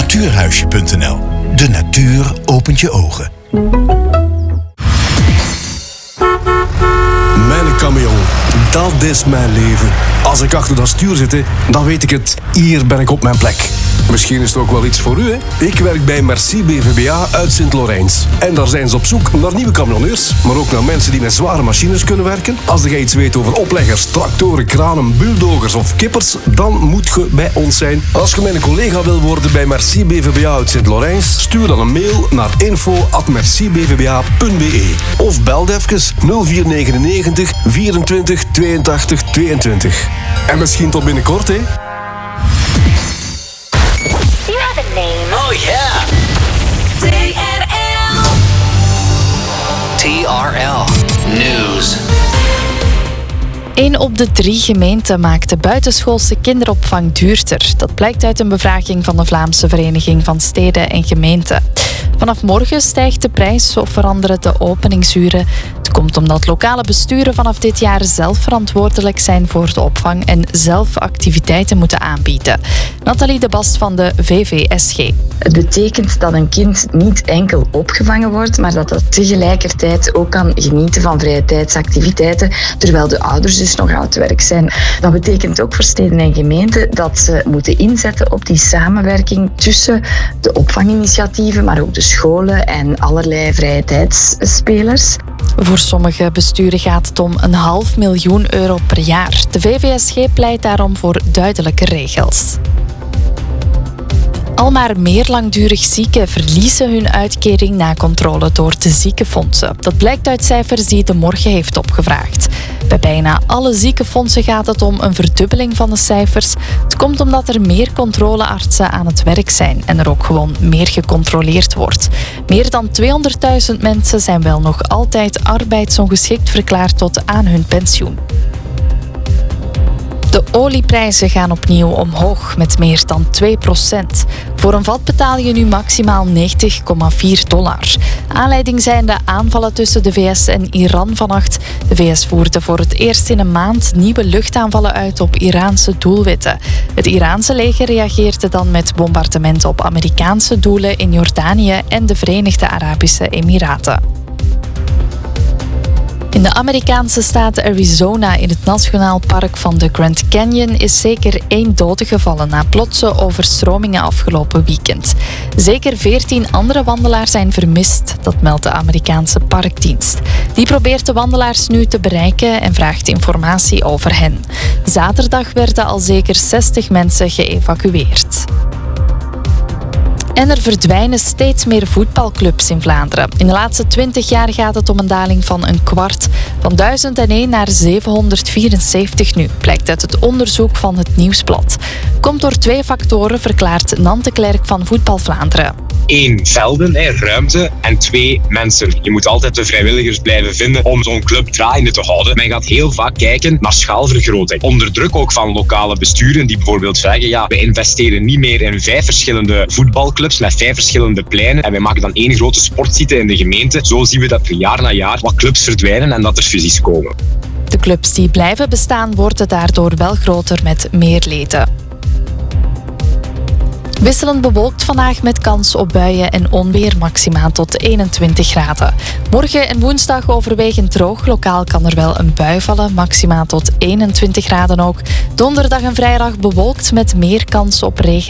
Natuurhuisje.nl. De natuur opent je ogen. Mijn camion, dat is mijn leven. Als ik achter dat stuur zit, dan weet ik het. Hier ben ik op mijn plek. Misschien is het ook wel iets voor u, hè? Ik werk bij Merci BVBA uit Sint-Lorijns. En daar zijn ze op zoek naar nieuwe camionneurs, maar ook naar mensen die met zware machines kunnen werken. Als je iets weet over opleggers, tractoren, kranen, bulldozers of kippers, dan moet je bij ons zijn. Als je mijn collega wil worden bij Merci BVBA uit Sint-Lorijns, stuur dan een mail naar info@mercibvba.be of bel even 0499 24 82 22. En misschien tot binnenkort, hè? You have a name. Oh yeah. TRL News. 1 op de 3 gemeenten maakt de buitenschoolse kinderopvang duurder. Dat blijkt uit een bevraging van de Vlaamse Vereniging van Steden en Gemeenten. Vanaf morgen stijgt de prijs of veranderen de openingsuren. Het komt omdat lokale besturen vanaf dit jaar zelf verantwoordelijk zijn voor de opvang en zelf activiteiten moeten aanbieden. Nathalie de Bast van de VVSG. Het betekent dat een kind niet enkel opgevangen wordt, maar dat het tegelijkertijd ook kan genieten van vrije tijdsactiviteiten, terwijl de ouders dus nog aan het werk zijn. Dat betekent ook voor steden en gemeenten dat ze moeten inzetten op die samenwerking tussen de opvanginitiatieven, maar ook de scholen en allerlei vrije tijdsspelers. Voor sommige besturen gaat het om €500.000 per jaar. De VVSG pleit daarom voor duidelijke regels. Al maar meer langdurig zieken verliezen hun uitkering na controle door de ziekenfondsen. Dat blijkt uit cijfers die De Morgen heeft opgevraagd. Bij bijna alle ziekenfondsen gaat het om een verdubbeling van de cijfers. Het komt omdat er meer controleartsen aan het werk zijn en er ook gewoon meer gecontroleerd wordt. Meer dan 200.000 mensen zijn wel nog altijd arbeidsongeschikt verklaard tot aan hun pensioen. De olieprijzen gaan opnieuw omhoog met meer dan 2%. Voor een vat betaal je nu maximaal $90,4. Aanleiding zijn de aanvallen tussen de VS en Iran vannacht. De VS voerde voor het eerst in een maand nieuwe luchtaanvallen uit op Iraanse doelwitten. Het Iraanse leger reageerde dan met bombardementen op Amerikaanse doelen in Jordanië en de Verenigde Arabische Emiraten. In de Amerikaanse staat Arizona in het Nationaal Park van de Grand Canyon is zeker 1 dode gevallen na plotse overstromingen afgelopen weekend. Zeker 14 andere wandelaars zijn vermist, dat meldt de Amerikaanse parkdienst. Die probeert de wandelaars nu te bereiken en vraagt informatie over hen. Zaterdag werden al zeker 60 mensen geëvacueerd. En er verdwijnen steeds meer voetbalclubs in Vlaanderen. In de laatste 20 jaar gaat het om een daling van een kwart. Van 1001 naar 774 nu, blijkt uit het onderzoek van het Nieuwsblad. Komt door 2 factoren, verklaart Nan de Klerk van Voetbal Vlaanderen. 1, velden, ruimte. En 2, mensen. Je moet altijd de vrijwilligers blijven vinden om zo'n club draaiende te houden. Men gaat heel vaak kijken naar schaalvergroting. Onder druk ook van lokale besturen die bijvoorbeeld zeggen, ja, we investeren niet meer in 5 verschillende voetbalclubs met 5 verschillende pleinen en wij maken dan 1 grote sportsite in de gemeente. Zo zien we dat er jaar na jaar wat clubs verdwijnen en dat er fusies komen. De clubs die blijven bestaan worden daardoor wel groter met meer leden. Wisselend bewolkt vandaag met kans op buien en onweer, maximaal tot 21 graden. Morgen en woensdag overwegend droog. Lokaal kan er wel een bui vallen, maximaal tot 21 graden ook. Donderdag en vrijdag bewolkt met meer kans op regen.